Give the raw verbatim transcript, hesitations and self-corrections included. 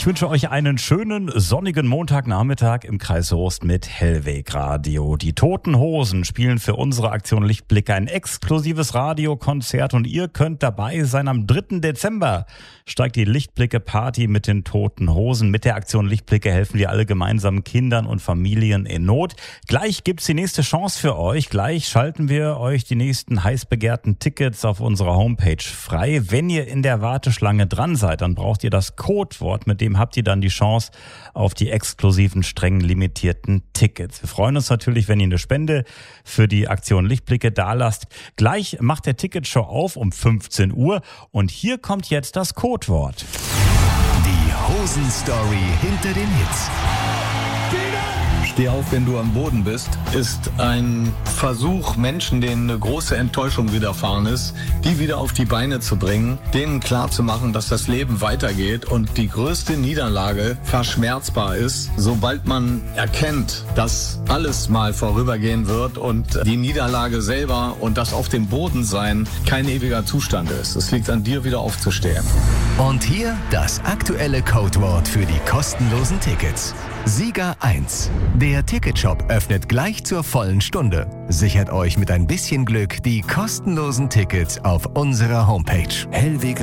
Ich wünsche euch einen schönen sonnigen Montagnachmittag im Kreis Soest mit Hellweg Radio. Die Toten Hosen spielen für unsere Aktion Lichtblicke ein exklusives Radiokonzert und ihr könnt dabei sein. Am dritten Dezember steigt die Lichtblicke Party mit den Toten Hosen. Mit der Aktion Lichtblicke helfen wir alle gemeinsam Kindern und Familien in Not. Gleich gibt's die nächste Chance für euch. Gleich schalten wir euch die nächsten heiß begehrten Tickets auf unserer Homepage frei. Wenn ihr in der Warteschlange dran seid, dann braucht ihr das Codewort, mit dem habt ihr dann die Chance auf die exklusiven, streng limitierten Tickets. Wir freuen uns natürlich, wenn ihr eine Spende für die Aktion Lichtblicke dalasst. Gleich macht der Ticketshow auf um fünfzehn Uhr und hier kommt jetzt das Codewort. Die Hosen-Story hinter den Hits. Steh auf, wenn du am Boden bist, ist ein Versuch, Menschen, denen eine große Enttäuschung widerfahren ist, die wieder auf die Beine zu bringen, denen klarzumachen, dass das Leben weitergeht und die größte Niederlage verschmerzbar ist, sobald man erkennt, dass alles mal vorübergehen wird und die Niederlage selber und das auf dem Boden sein kein ewiger Zustand ist. Es liegt an dir, wieder aufzustehen. Und hier das aktuelle Codewort für die kostenlosen Tickets. Sieger eins. Der Ticketshop öffnet gleich zur vollen Stunde. Sichert euch mit ein bisschen Glück die kostenlosen Tickets auf unserer Homepage hellweg